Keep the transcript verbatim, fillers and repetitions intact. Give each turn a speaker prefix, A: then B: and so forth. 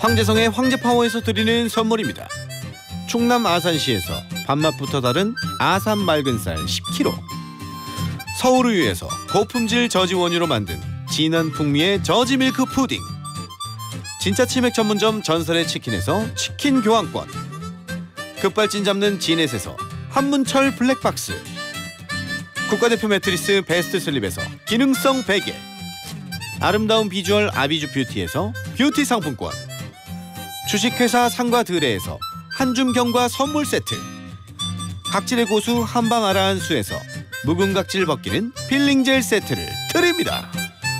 A: 황제성의 황제파워에서 드리는 선물입니다. 충남 아산시에서 밥맛부터 다른 아산 맑은쌀 십 킬로그램, 서울우유에서 고품질 저지 원유로 만든 진한 풍미의 저지 밀크 푸딩, 진짜 치맥 전문점 전설의 치킨에서 치킨 교환권, 급발진 잡는 지넷에서 한문철 블랙박스, 국가대표 매트리스 베스트 슬립에서 기능성 베개, 아름다운 비주얼 아비주 뷰티에서 뷰티 상품권, 주식회사 상과드레에서 한줌경과 선물 세트, 각질의 고수 한방 아라한수에서 묵은 각질 벗기는 필링 젤 세트를 드립니다.